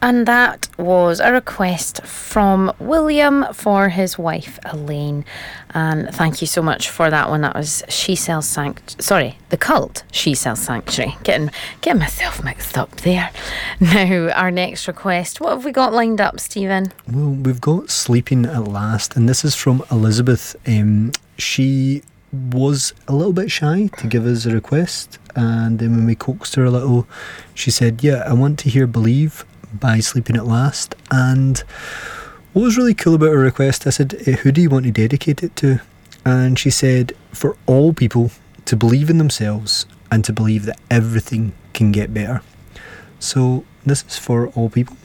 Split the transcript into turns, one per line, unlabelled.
And that was a request from William for his wife Elaine. And thank you so much for that one. That was The Cult She Sells Sanctuary. Getting myself mixed up there. Now, our next request. What have we got lined up, Stephen?
Well, we've got Sleeping at Last, and this is from Elizabeth. She was a little bit shy to give us a request, and then when we coaxed her a little, she said, yeah, I want to hear Believe by Sleeping at Last. And what was really cool about her request, I said, who do you want to dedicate it to? And she said, for all people to believe in themselves and to believe that everything can get better. So this is for all people.